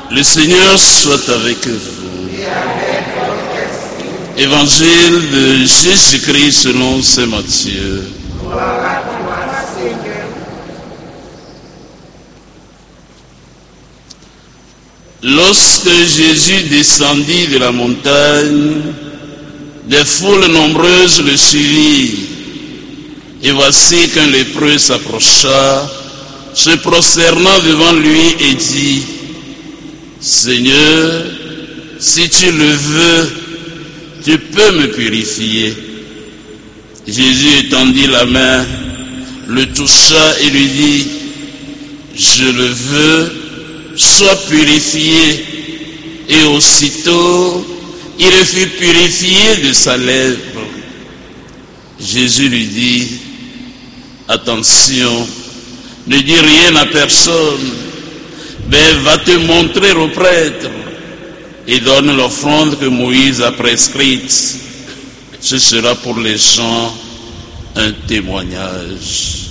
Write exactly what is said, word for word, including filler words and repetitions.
Le Seigneur soit avec vous. Évangile de Jésus-Christ selon saint Matthieu. Lorsque Jésus descendit de la montagne, des foules nombreuses le suivirent. Et voici qu'un lépreux s'approcha, se prosternant devant lui et dit: Seigneur, si tu le veux, tu peux me purifier. Jésus étendit la main, le toucha et lui dit: Je le veux, sois purifié. Et aussitôt, il fut purifié de sa lèpre. Jésus lui dit: Attention, ne dis rien à personne, mais va te montrer au prêtre et donne l'offrande que Moïse a prescrite. Ce sera pour les gens un témoignage.